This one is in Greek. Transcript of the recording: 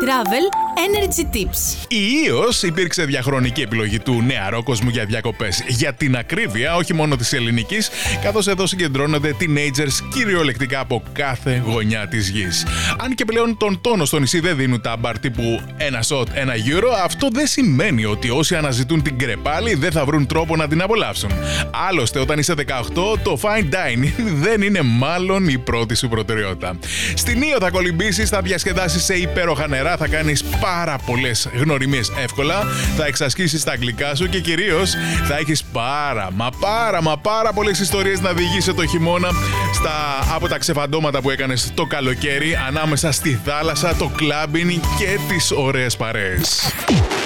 Travel Energy Tips. Η Ios υπήρξε διαχρονική επιλογή του νεαρό κόσμου για διακοπές. Για την ακρίβεια, όχι μόνο της ελληνικής, καθώς εδώ συγκεντρώνονται teenagers κυριολεκτικά από κάθε γωνιά της γης. Αν και πλέον τον τόνο στο νησί δεν δίνουν τα μπαρ τύπου ένα shot, ένα euro, αυτό δεν σημαίνει ότι όσοι αναζητούν την κρεπάλη δεν θα βρουν τρόπο να την απολαύσουν. Άλλωστε, όταν είσαι 18, το fine dining δεν είναι μάλλον η πρώτη σου προτεραιότητα. Στην Io θα κολυμπήσεις, θα διασκεδάσεις σε υπέροχα νερά, θα κάνεις πάρα πολλές γνωριμίες εύκολα, θα εξασκήσεις τα αγγλικά σου και κυρίως θα έχεις πάρα πολλές ιστορίες να διηγήσεις το χειμώνα από τα ξεφαντώματα που έκανες το καλοκαίρι ανάμεσα στη θάλασσα, το κλάμπινγκ και τις ωραίες παρέες.